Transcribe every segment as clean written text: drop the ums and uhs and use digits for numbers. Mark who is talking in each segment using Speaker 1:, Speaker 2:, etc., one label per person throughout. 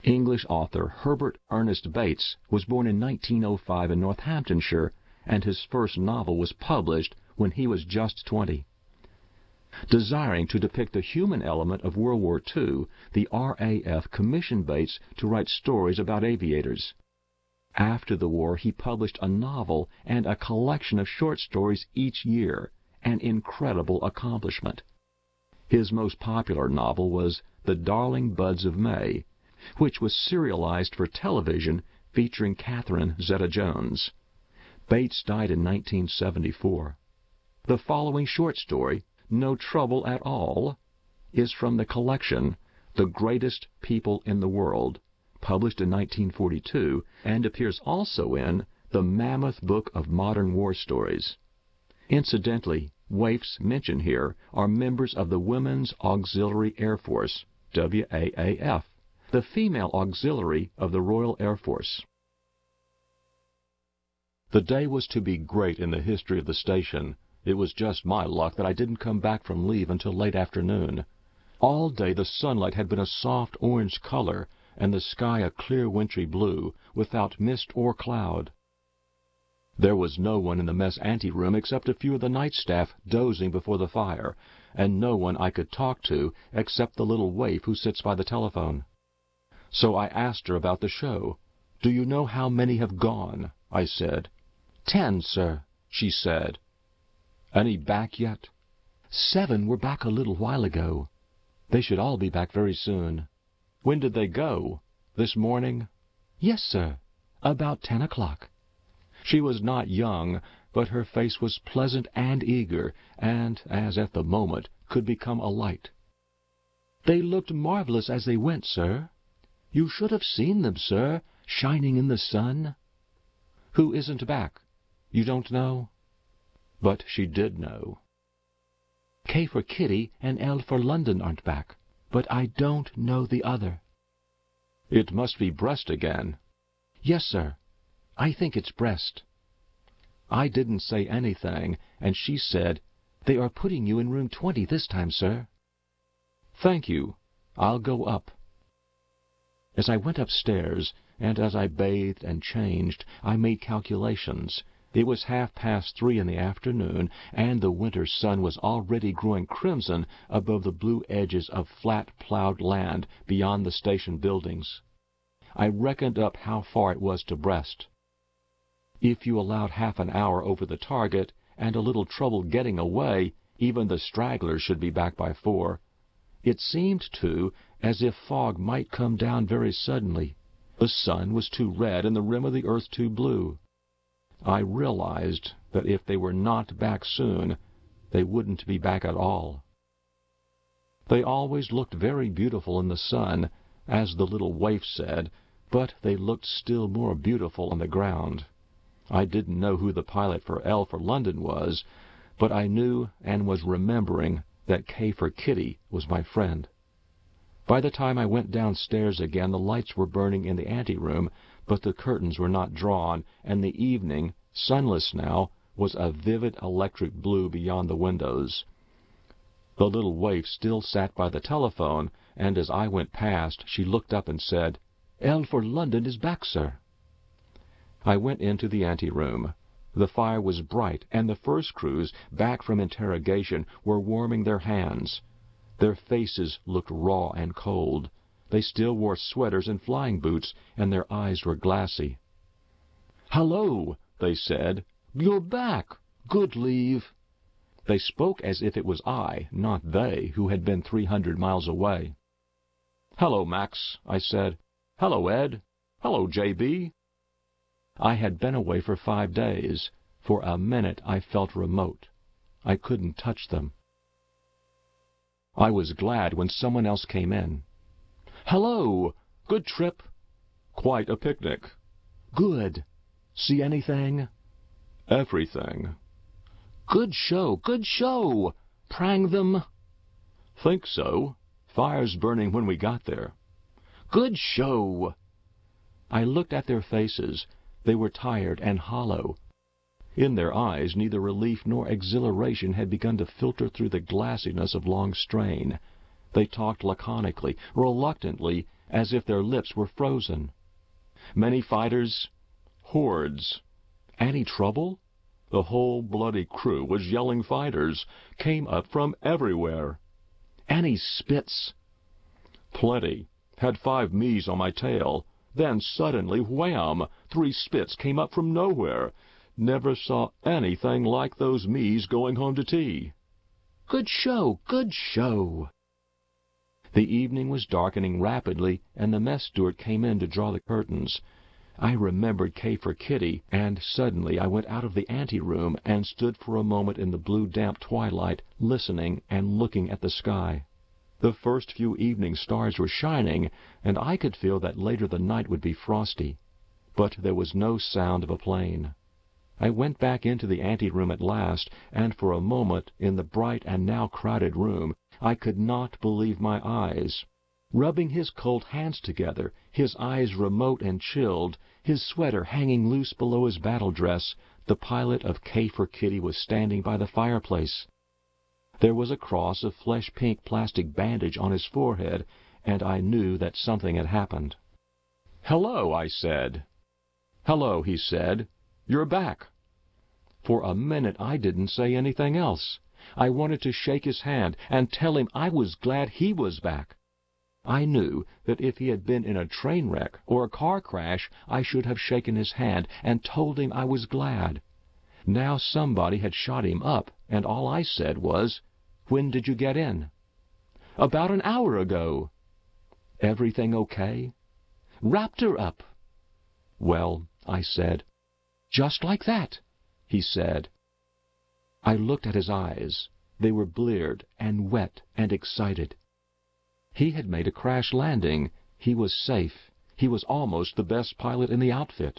Speaker 1: English author Herbert Ernest Bates was born in 1905 in Northamptonshire, and his first novel was published when he was just 20. Desiring to depict the human element of World War II, the RAF commissioned Bates to write stories about aviators. After the war, he published a novel and a collection of short stories each year, an incredible accomplishment. His most popular novel was The Darling Buds of May, which was serialized for television featuring Catherine Zeta-Jones. Bates died in 1974. The following short story, No Trouble at All, is from the collection The Greatest People in the World, published in 1942, and appears also in The Mammoth Book of Modern War Stories. Incidentally, waifs mentioned here are members of the Women's Auxiliary Air Force, WAAF, the female auxiliary of the Royal Air Force. The day was to be great in the history of the station. It was just my luck that I didn't come back from leave until late afternoon. All day the sunlight had been a soft orange color, and the sky a clear wintry blue, without mist or cloud. There was no one in the mess anteroom except a few of the night staff dozing before the fire, and no one I could talk to except the little waif who sits by the telephone. So I asked her about the show. "Do you know how many have gone?" I said. "10, sir," she said. "Any back yet?" "7 were back a little while ago. They should all be back very soon." "When did they go? This morning?" "Yes, sir. About 10 o'clock. She was not young, but her face was pleasant and eager, and, as at the moment, could become a light. "They looked marvelous as they went, sir. You should have seen them, sir, shining in the sun." "Who isn't back? You don't know?" But she did know. "K for Kitty and L for London aren't back, but I don't know the other." "It must be Brest again." "Yes, sir. I think it's Brest." I didn't say anything, and she said, "They are putting you in room 20 this time, sir." "Thank you. I'll go up." As I went upstairs, and as I bathed and changed, I made calculations. It was 3:30 in the afternoon, and the winter sun was already growing crimson above the blue edges of flat plowed land beyond the station buildings. I reckoned up how far it was to Brest. If you allowed half an hour over the target, and a little trouble getting away, even the stragglers should be back by 4. It seemed, too, as if fog might come down very suddenly. The sun was too red and the rim of the earth too blue. I realized that if they were not back soon, they wouldn't be back at all. They always looked very beautiful in the sun, as the little waif said, but they looked still more beautiful on the ground. I didn't know who the pilot for L for London was, but I knew and was remembering that K for Kitty was my friend. By the time I went downstairs again, the lights were burning in the anteroom, but the curtains were not drawn, and the evening, sunless now, was a vivid electric blue beyond the windows. The little waif still sat by the telephone, and as I went past, she looked up and said, "L for London is back, sir." I went into the anteroom. The fire was bright, and the first crews, back from interrogation, were warming their hands. Their faces looked raw and cold. They still wore sweaters and flying boots, and their eyes were glassy. "Hello," they said. "You're back. Good leave." They spoke as if it was I, not they, who had been 300 miles away. "Hello, Max," I said. "Hello, Ed. Hello, J.B." I had been away for 5 days. For a minute I felt remote. I couldn't touch them. I was glad when someone else came in. "Hello! Good trip?" "Quite a picnic." "Good. See anything?" "Everything." "Good show, good show! Prang them?" "Think so. Fires burning when we got there." "Good show!" I looked at their faces. They were tired and hollow. In their eyes neither relief nor exhilaration had begun to filter through the glassiness of long strain. They talked laconically, reluctantly, as if their lips were frozen. Many fighters? Hordes. Any trouble? The whole bloody crew was yelling fighters, came up from everywhere. Any spits? Plenty. Had 5 me's on my tail. Then suddenly, wham! 3 spits came up from nowhere. Never saw anything like those me's going home to tea. Good show, good show. The evening was darkening rapidly, and the mess steward came in to draw the curtains. I remembered K for Kitty, and suddenly I went out of the anteroom and stood for a moment in the blue damp twilight, listening and looking at the sky. The first few evening stars were shining, and I could feel that later the night would be frosty. But there was no sound of a plane. I went back into the anteroom at last, and for a moment, in the bright and now crowded room, I could not believe my eyes. Rubbing his cold hands together, his eyes remote and chilled, his sweater hanging loose below his battle dress, the pilot of K for Kitty was standing by the fireplace. There was a cross of flesh-pink plastic bandage on his forehead, and I knew that something had happened. "Hello," I said. "Hello," he said. "You're back." For a minute I didn't say anything else. I wanted to shake his hand and tell him I was glad he was back. I knew that if he had been in a train wreck or a car crash, I should have shaken his hand and told him I was glad. Now somebody had shot him up, and all I said was, "When did you get in?" "About an hour ago." "Everything okay?" "Wrapped her up." "Well," I said. "Just like that," he said. I looked at his eyes. They were bleared and wet and excited. He had made a crash landing. He was safe. He was almost the best pilot in the outfit.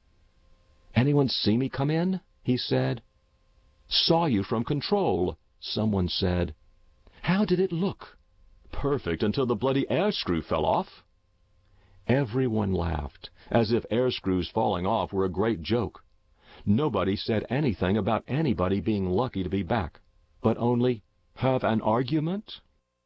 Speaker 1: "Anyone see me come in?" he said. "Saw you from control," someone said. "How did it look?" "Perfect until the bloody air screw fell off." Everyone laughed, as if air screws falling off were a great joke. Nobody said anything about anybody being lucky to be back, but only, "Have an argument?"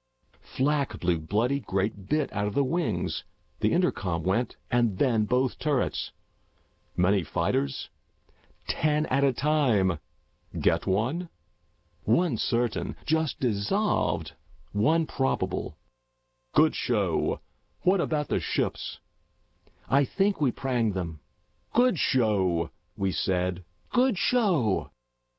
Speaker 1: Flak blew bloody great bit out of the wings. The intercom went, and then both turrets. "Many fighters?" 10 at a time. "Get one?" "One certain, just dissolved. One probable." "Good show. What about the ships?" "I think we pranged them." "Good show," we said. "Good show."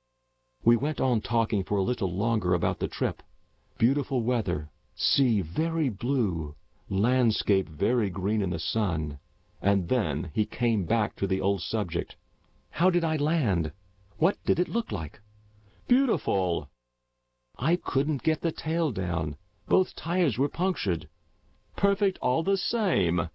Speaker 1: We went on talking for a little longer about the trip. Beautiful weather, sea very blue, landscape very green in the sun. And then he came back to the old subject. "How did I land? What did it look like?" "Beautiful." "I couldn't get the tail down. Both tires were punctured." "Perfect all the same."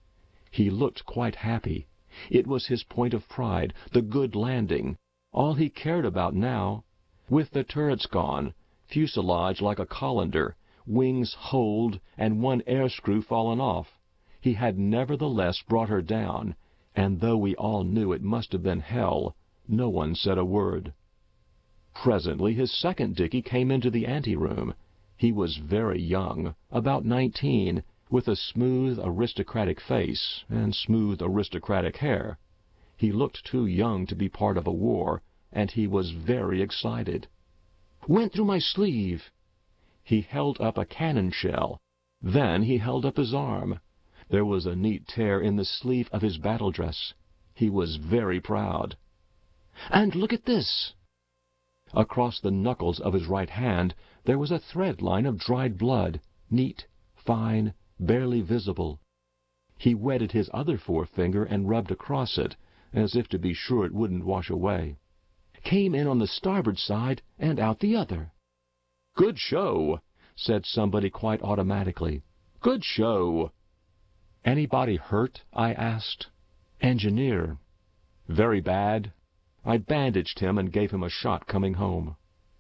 Speaker 1: He looked quite happy. It was his point of pride, the good landing, all he cared about now. With the turrets gone, fuselage like a colander, wings holed, and one air screw fallen off, he had nevertheless brought her down, and though we all knew it must have been hell, no one said a word. Presently his second dickey came into the anteroom. He was very young, about 19, with a smooth, aristocratic face and smooth, aristocratic hair. He looked too young to be part of a war, and he was very excited. "Went through my sleeve." He held up a cannon shell. Then he held up his arm. There was a neat tear in the sleeve of his battle dress. He was very proud. "And look at this." Across the knuckles of his right hand there was a thread line of dried blood, neat, fine, barely visible. He wetted his other forefinger and rubbed across it, as if to be sure it wouldn't wash away. "Came in on the starboard side and out the other." "Good show," said somebody quite automatically. "Good show." "Anybody hurt?" I asked. "Engineer." "Very bad?" I bandaged him and gave him a shot coming home.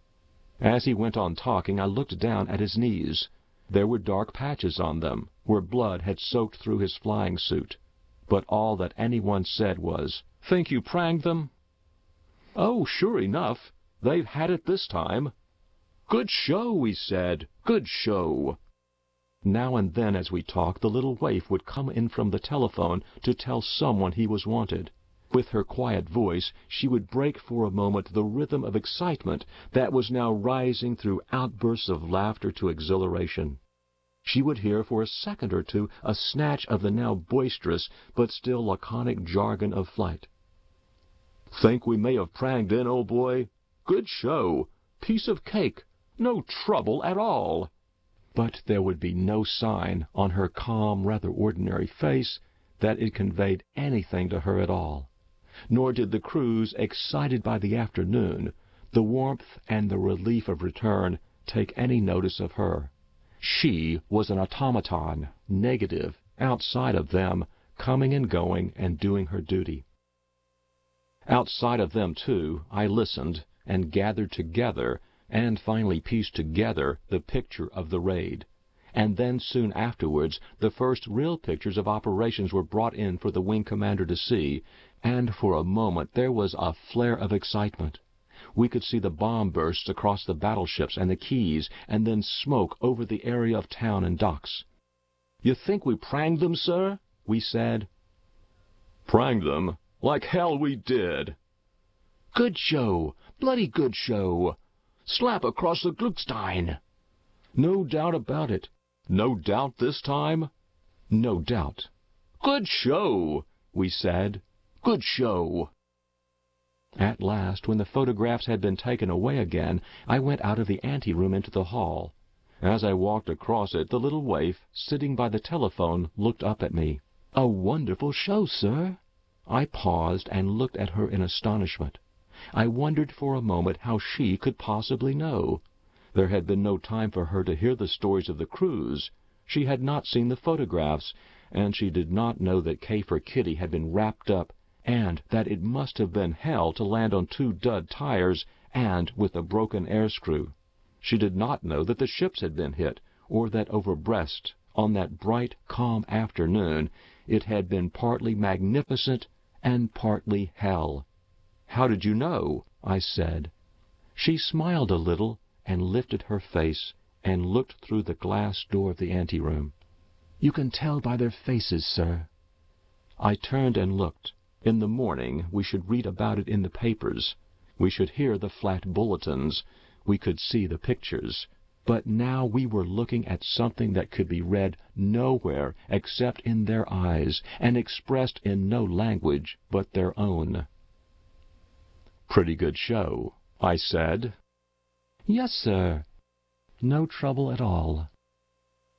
Speaker 1: As he went on talking, I looked down at his knees. There were dark patches on them, where blood had soaked through his flying suit. But all that anyone said was, "Think you pranged them?" "Oh, sure enough. They've had it this time." "Good show," we said. "Good show." Now and then as we talked, the little waif would come in from the telephone to tell someone he was wanted. With her quiet voice, she would break for a moment the rhythm of excitement that was now rising through outbursts of laughter to exhilaration. She would hear for a second or two a snatch of the now boisterous but still laconic jargon of flight. "Think we may have pranged in, old boy? Good show. Piece of cake. No trouble at all." But there would be no sign on her calm, rather ordinary face that it conveyed anything to her at all. Nor did the crews, excited by the afternoon, the warmth and the relief of return, take any notice of her. She was an automaton, negative, outside of them, coming and going and doing her duty. Outside of them, too, I listened and gathered together and finally pieced together the picture of the raid. And then soon afterwards the first real pictures of operations were brought in for the wing commander to see, and for a moment there was a flare of excitement. We could see the bomb bursts across the battleships and the quays, and then smoke over the area of town and docks. "You think we pranged them, sir?" we said. "Pranged them? Like hell we did." "Good show! Bloody good show! Slap across the Gluckstein!" "No doubt about it." "No doubt this time?" "No doubt." "Good show!" we said. "Good show!" At last, when the photographs had been taken away again, I went out of the anteroom into the hall. As I walked across it, the little waif, sitting by the telephone, looked up at me. "A wonderful show, sir." I paused and looked at her in astonishment. I wondered for a moment how she could possibly know. There had been no time for her to hear the stories of the crews. She had not seen the photographs, and she did not know that K for Kitty had been wrapped up, and that it must have been hell to land on 2 dud tires and with a broken air screw. She did not know that the ships had been hit, or that over Brest, on that bright, calm afternoon, it had been partly magnificent and partly hell. "How did you know?" I said. She smiled a little and lifted her face and looked through the glass door of the anteroom. "You can tell by their faces, sir." I turned and looked. In the morning we should read about it in the papers. We should hear the flat bulletins. We could see the pictures. But now we were looking at something that could be read nowhere except in their eyes, and expressed in no language but their own. "Pretty good show," I said. "Yes, sir. No trouble at all."